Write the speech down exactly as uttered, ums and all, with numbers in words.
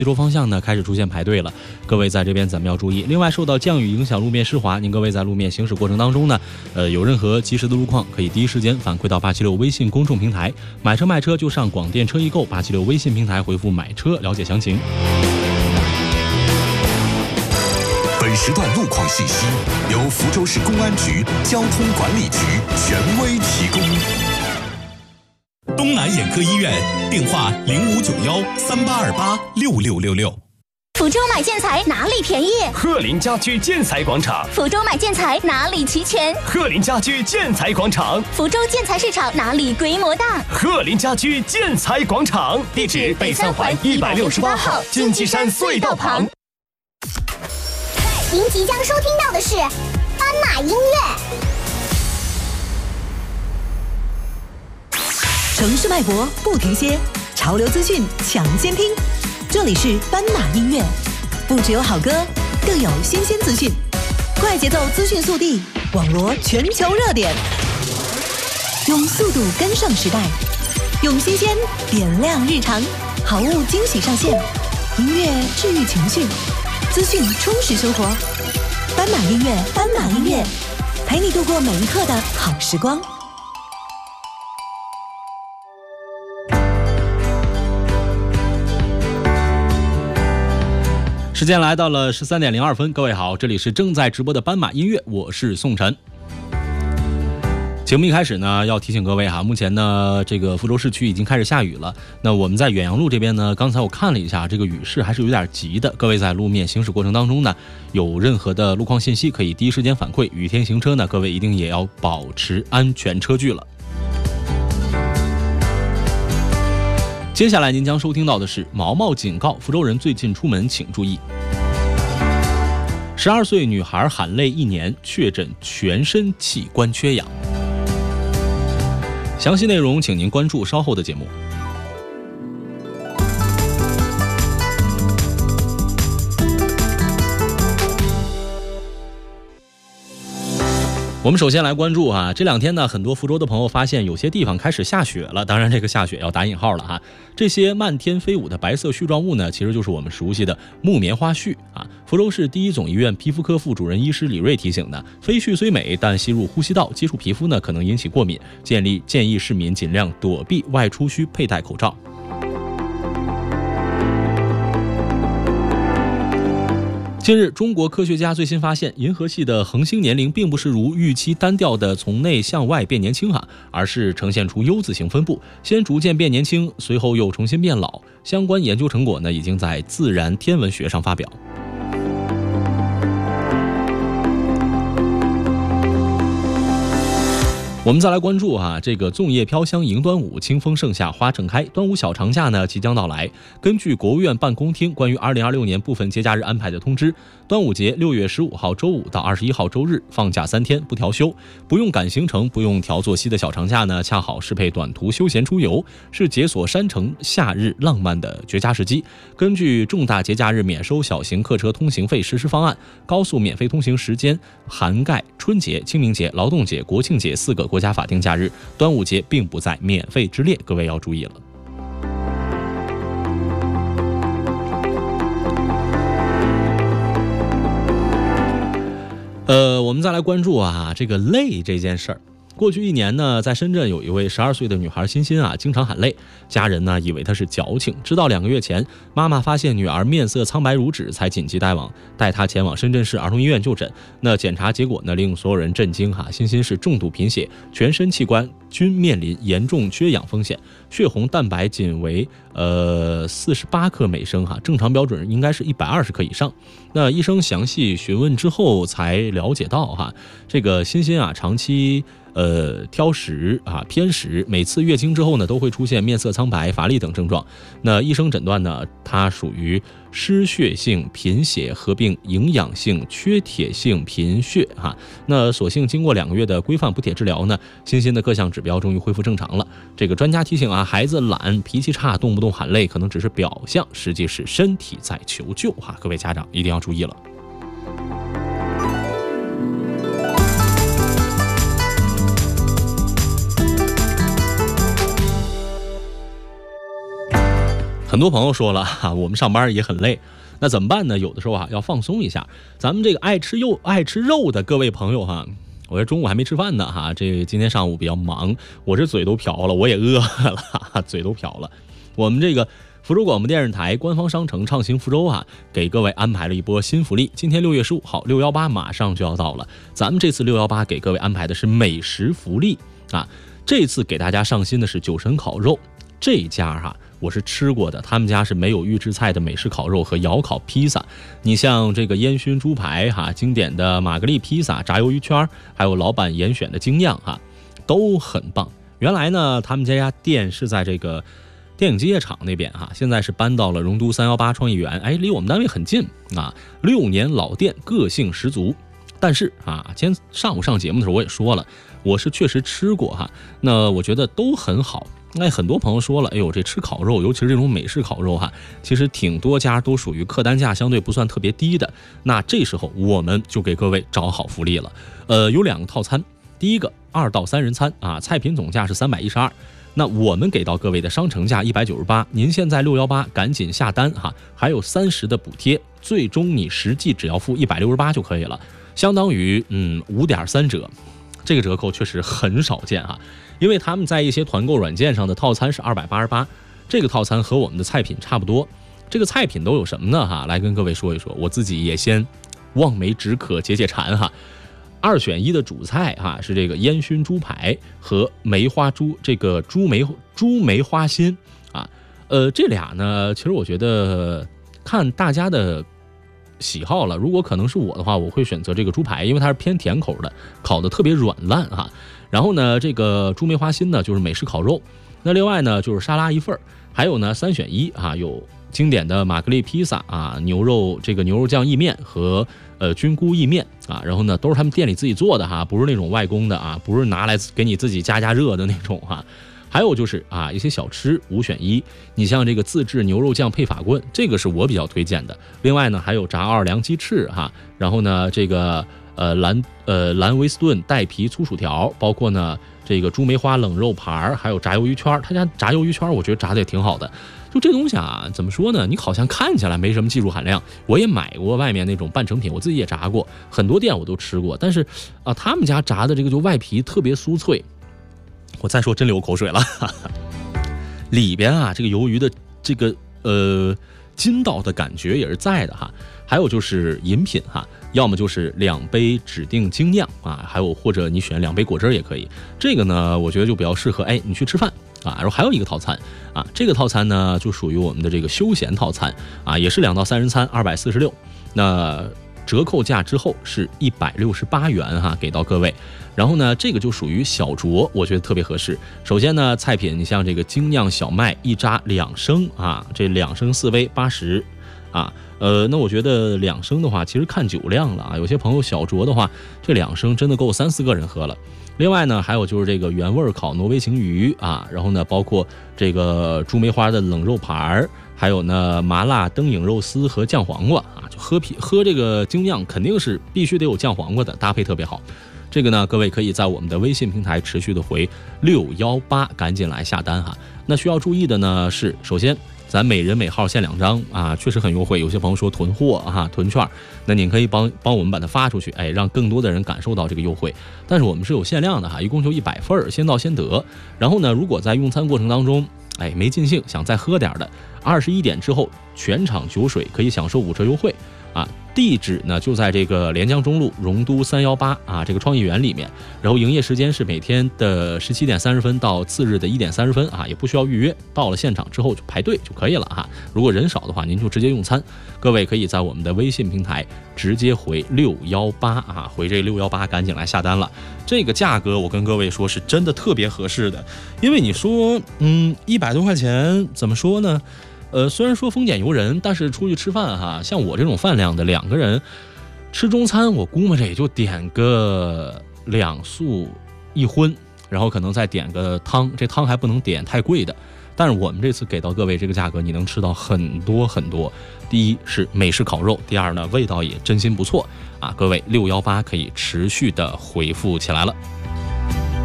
非洲方向呢开始出现排队了，各位在这边咱们要注意。另外，受到降雨影响，路面湿滑，您各位在路面行驶过程当中呢，呃，有任何及时的路况，可以第一时间反馈到八七六微信公众平台，买车卖车就上广电车易购八七六微信平台回复买车了解详情。 本时段路况信息由福州市公安局交通管理局权威提供。 东南眼科医院电话零五九幺三八二八六六六六。 福州买建材哪里便宜？ 鹤林家居建材广场。 福州买建材哪里齐全？ 鹤林家居建材广场。 福州建材市场哪里规模大？ 鹤林家居建材广场。地址：北三环一百六十八号金鸡山隧道旁。 您即将收听到的是斑马音乐。 城市脉搏不停歇，潮流资讯抢先听。这里是斑马音乐，不只有好歌，更有新鲜资讯，快节奏资讯速递，网罗全球热点，用速度跟上时代，用新鲜点亮日常，好物惊喜上线，音乐治愈情绪，资讯充实生活。斑马音乐，斑马音乐，陪你度过每一刻的好时光。 时间来到了十三点零二分，各位好，这里是正在直播的斑马音乐，我是宋晨。节目一开始呢，要提醒各位哈，目前呢，这个福州市区已经开始下雨了。那我们在远洋路这边呢，刚才我看了一下，这个雨势还是有点急的。各位在路面行驶过程当中呢，有任何的路况信息，可以第一时间反馈。雨天行车呢，各位一定也要保持安全车距了。接下来您将收听到的是毛毛警告，福州人最近出门请注意。十二岁女孩喊累一年，确诊全身器官缺氧。详细内容请您关注稍后的节目。我们首先来关注啊，这两天呢，很多福州的朋友发现有些地方开始下雪了，当然这个下雪要打引号了哈。这些漫天飞舞的白色絮状物呢，其实就是我们熟悉的木棉花絮啊。福州市第一总医院皮肤科副主任医师李瑞提醒呢，飞絮虽美，但吸入呼吸道、接触皮肤呢，可能引起过敏，建议建议市民尽量躲避外出需佩戴口罩。近日，中国科学家最新发现，银河系的恒星年龄并不是如预期单调的从内向外变年轻哈，而是呈现出 U 字形分布，先逐渐变年轻，随后又重新变老。相关研究成果呢，已经在《自然天文学》上发表。我们再来关注哈、啊，这个粽叶飘香迎端午，清风盛夏花正开。端午小长假呢即将到来。根据国务院办公厅关于二零二六年部分节假日安排的通知，端午节六月十五号周五到二十一号周日放假三天，不调休，不用赶行程，不用调作息的小长假呢，恰好适配短途休闲出游，是解锁山城夏日浪漫的绝佳时机。根据重大节假日免收小型客车通行费实施方案，高速免费通行时间涵盖春节、清明节、劳动节、国庆节四个国家法定假日，端午节并不在免费之列，各位要注意了。呃，我们再来关注啊，这个累这件事儿。过去一年呢，在深圳有一位十二岁的女孩欣欣啊，经常喊累，家人呢以为她是矫情，直到两个月前，妈妈发现女儿面色苍白如纸，才紧急带往带她前往深圳市儿童医院就诊。那检查结果呢，令所有人震惊哈，欣欣是重度贫血，全身器官均面临严重缺氧风险，血红蛋白仅为呃四十八克每升哈，正常标准应该是一百二十克以上。那医生详细询问之后才了解到哈，这个欣欣啊长期呃挑食啊偏食，每次月经之后呢都会出现面色苍白、乏力等症状。那医生诊断呢，它属于失血性贫血合并营养性缺铁性贫血哈。那所幸经过两个月的规范补铁治疗呢，欣欣的各项指标终于恢复正常了。这个专家提醒啊，孩子懒、脾气差、动不动喊累，可能只是表象，实际是身体在求救哈。各位家长一定要注意了。 很多朋友说了哈，我们上班也很累，那怎么办呢？有的时候啊要放松一下。咱们这个爱吃肉爱吃肉的各位朋友哈，我这中午还没吃饭呢哈，这今天上午比较忙，我这嘴都瓢了，我也饿了哈哈，嘴都瓢了。我们这个福州广播电视台官方商城畅行福州啊，给各位安排了一波新福利。今天六月十五号六一八马上就要到了，咱们这次六一八给各位安排的是美食福利啊。这次给大家上新的是酒神烤肉，这家哈、啊、我是吃过的，他们家是没有预制菜的美式烤肉和窑烤披萨。你像这个烟熏猪排哈、啊，经典的玛格丽披萨、炸鱿鱼圈，还有老板严选的精酿哈、啊，都很棒。原来呢，他们这家店是在这个电影机械厂那边哈，现在是搬到了荣都三一八创意园，哎，离我们单位很近啊。六年老店，个性十足。但是啊，今天上午上节目的时候我也说了，我是确实吃过哈，那我觉得都很好。那很多朋友说了，哎呦，这吃烤肉，尤其是这种美式烤肉哈，其实挺多家都属于客单价相对不算特别低的。那这时候我们就给各位找好福利了，呃，有两个套餐，第一个二到三人餐啊，菜品总价是三百一十二。那我们给到各位的商城价一百九十八，您现在六一八赶紧下单哈，还有三十的补贴，最终你实际只要付一百六十八就可以了，相当于嗯五点三折，这个折扣确实很少见哈，因为他们在一些团购软件上的套餐是二百八十八，这个套餐和我们的菜品差不多。这个菜品都有什么呢哈？来跟各位说一说，我自己也先望梅止渴解解馋哈。二选一的主菜哈、啊、是这个烟熏猪排和梅花猪这个猪梅猪梅花心啊，呃这俩呢，其实我觉得看大家的喜好了。如果可能是我的话，我会选择这个猪排，因为它是偏甜口的，烤的特别软烂哈。然后呢，这个猪梅花心呢就是美式烤肉，那另外呢就是沙拉一份，还有呢三选一啊，有经典的玛格丽披萨啊，牛肉这个牛肉酱意面和呃菌菇意面啊，然后呢都是他们店里自己做的哈，不是那种外供的啊，不是拿来给你自己加加热的那种哈。还有就是啊一些小吃五选一，你像这个自制牛肉酱配法棍，这个是我比较推荐的。另外呢还有炸奥尔良鸡翅哈，然后呢这个呃蓝呃蓝威斯顿带皮粗薯条，包括呢这个猪梅花冷肉盘，还有炸鱿鱼圈。他家炸鱿鱼圈我觉得炸的也挺好的。就这东西啊，怎么说呢？你好像看起来没什么技术含量，我也买过外面那种半成品，我自己也炸过，很多店我都吃过。但是啊，他们家炸的这个就外皮特别酥脆，我再说真流口水了。哈哈，里边啊，这个鱿鱼的这个呃筋道的感觉也是在的哈。还有就是饮品哈，要么就是两杯指定精酿啊，还有或者你选两杯果汁也可以。这个呢，我觉得就比较适合哎你去吃饭。啊，然后还有一个套餐啊，这个套餐呢就属于我们的这个休闲套餐啊，也是两到三人餐，二百四十六，那折扣价之后是一百六十八元哈，给到各位。然后呢，这个就属于小酌，我觉得特别合适。首先呢，菜品你像这个精酿小麦一扎两升啊，这两升四杯八十啊，呃，那我觉得两升的话，其实看酒量了啊，有些朋友小酌的话，这两升真的够三四个人喝了。另外呢，还有就是这个原味烤挪威型鱼啊，然后呢，包括这个猪梅花的冷肉盘，还有呢麻辣灯影肉丝和酱黄瓜啊，就喝啤喝这个精酿肯定是必须得有酱黄瓜的，搭配特别好。这个呢，各位可以在我们的微信平台持续的回六一八，赶紧来下单哈。那需要注意的呢是，首先咱每人每号限两张啊，确实很优惠。有些朋友说囤货啊，囤券，那您可以帮帮我们把它发出去，哎，让更多的人感受到这个优惠。但是我们是有限量的哈，一共就一百份，先到先得。然后呢，如果在用餐过程当中，哎，没尽兴，想再喝点的，二十一点之后全场酒水可以享受五折优惠啊。地址呢就在这个连江中路荣都三一八啊，这个创意园里面。然后营业时间是每天的十七点三十分到次日的一点三十分啊，也不需要预约，到了现场之后就排队就可以了哈。如果人少的话，您就直接用餐。各位可以在我们的微信平台直接回六一八啊，回这六一八，赶紧来下单了。这个价格我跟各位说是真的特别合适的，因为你说嗯一百多块钱怎么说呢？呃，虽然说丰俭由人，但是出去吃饭哈，像我这种饭量的两个人吃中餐，我估摸着也就点个两素一荤，然后可能再点个汤，这汤还不能点太贵的。但是我们这次给到各位这个价格，你能吃到很多很多。第一是美式烤肉，第二呢味道也真心不错啊！各位六一八可以持续的回复起来了。